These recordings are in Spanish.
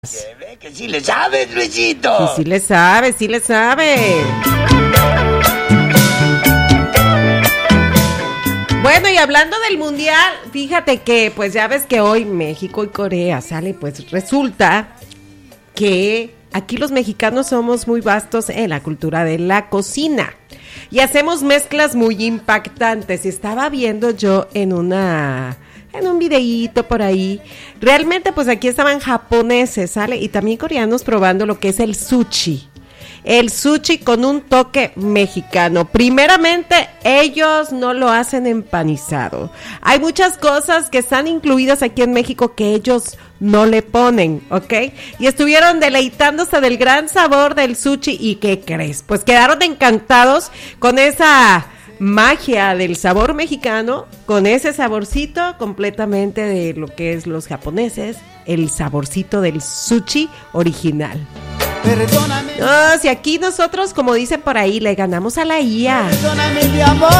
Que ve que sí le sabes, Luisito. Sí le sabe, sí le sabe. Bueno, y hablando del mundial, fíjate que pues ya ves que hoy México y Corea sale, pues resulta que aquí los mexicanos somos muy vastos en la cultura de la cocina y hacemos mezclas muy impactantes. Estaba viendo yo en un videíto por ahí, realmente pues aquí estaban japoneses, ¿sale? Y también coreanos probando lo que es el sushi. El sushi con un toque mexicano. Primeramente, ellos no lo hacen empanizado. Hay muchas cosas que están incluidas aquí en México que ellos no le ponen, ¿ok? Y estuvieron deleitándose del gran sabor del sushi. ¿Y qué crees? Pues quedaron encantados con esa magia del sabor mexicano, con ese saborcito completamente de lo que es los japoneses, el saborcito del sushi original. Perdóname. No, si aquí nosotros, como dicen por ahí, le ganamos a la IA. Perdóname, mi amor.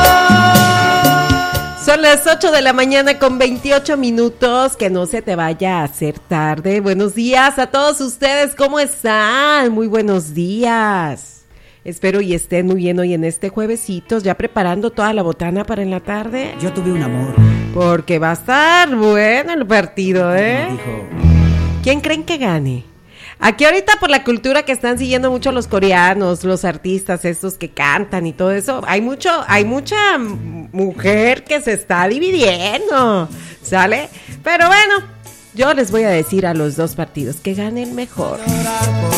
Son las 8 de la mañana con 28 minutos, que no se te vaya a hacer tarde. Buenos días a todos ustedes, ¿cómo están? Muy buenos días. Espero y estén muy bien hoy en este juevesitos, ya preparando toda la botana para en la tarde. Yo tuve un amor. Porque va a estar bueno el partido, ¿eh? Dijo. ¿Quién creen que gane? Aquí ahorita por la cultura que están siguiendo mucho los coreanos, los artistas estos que cantan y todo eso, hay mucha mujer que se está dividiendo, ¿sale? Pero bueno, yo les voy a decir a los dos partidos que gane el mejor.